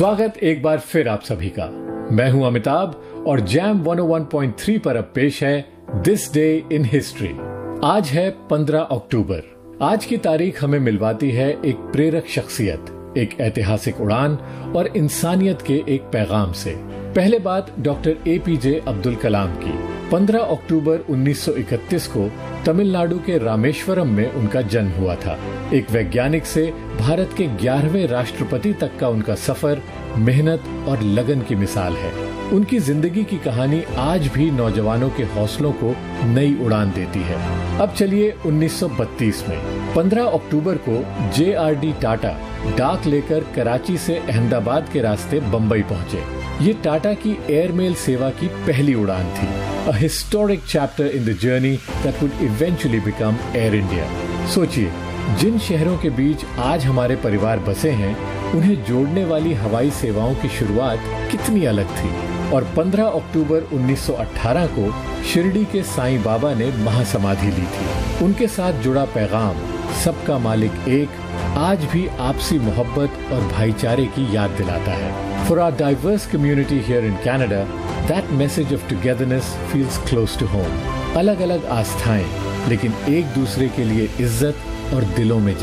स्वागत एक बार फिर आप सभी का। मैं हूं अमिताभ और जैम 101.3 पर अब पेश है दिस डे इन हिस्ट्री। आज है 15 अक्टूबर। आज की तारीख हमें मिलवाती है एक प्रेरक शख्सियत, एक ऐतिहासिक उड़ान और इंसानियत के एक पैगाम से। पहले बात डॉक्टर APJ अब्दुल कलाम की। 15 अक्टूबर 1931 को तमिलनाडु के रामेश्वरम में उनका जन्म हुआ था। एक वैज्ञानिक से भारत के 11वें राष्ट्रपति तक का उनका सफर मेहनत और लगन की मिसाल है। उनकी जिंदगी की कहानी आज भी नौजवानों के हौसलों को नई उड़ान देती है। अब चलिए 1932 में 15 अक्टूबर को JRD टाटा डाक लेकर कराची से अहमदाबाद के रास्ते बंबई पहुंचे। ये टाटा की एयरमेल सेवा की पहली उड़ान थी। A historic chapter in the journey that would eventually become Air India. सोचिए, जिन शहरों के बीच आज हमारे परिवार बसे हैं, उन्हें जोड़ने वाली हवाई सेवाओं की शुरुआत कितनी अलग थी। और 15 अक्टूबर 1918 को शिरडी के साईं बाबा ने महासमाधि ली थी। उनके साथ जुड़ा पैगाम सबका मालिक एक आज भी आपसी मोहब्बत और भाईचारे की याद दिलाता है। For our diverse community here in Canada, that message of togetherness feels close to home. अलग-अलग आस्थाएं, लेकिन एक दूसरे के लिए इज्जत और दिलों में